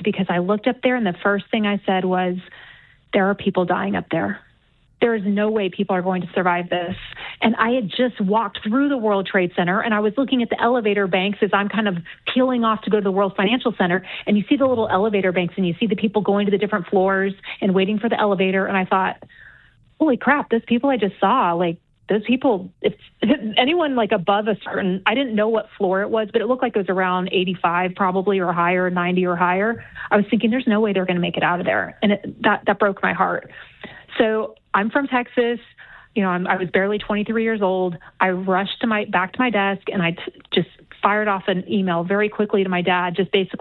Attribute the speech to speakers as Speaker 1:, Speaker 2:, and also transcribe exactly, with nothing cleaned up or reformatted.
Speaker 1: because I looked up there and the first thing I said was, there are people dying up there. There is no way people are going to survive this. And I had just walked through the World Trade Center, and I was looking at the elevator banks as I'm kind of peeling off to go to the World Financial Center. And you see the little elevator banks, and you see the people going to the different floors and waiting for the elevator. And I thought, holy crap, those people I just saw, like, those people, if, if anyone like above a certain, I didn't know what floor it was, but it looked like it was around eighty-five probably or higher, ninety or higher. I was thinking there's no way they're going to make it out of there. And it, that, that broke my heart. So I'm from Texas. You know, I'm, I was barely twenty-three years old. I rushed to my back to my desk and I t- just fired off an email very quickly to my dad, just basically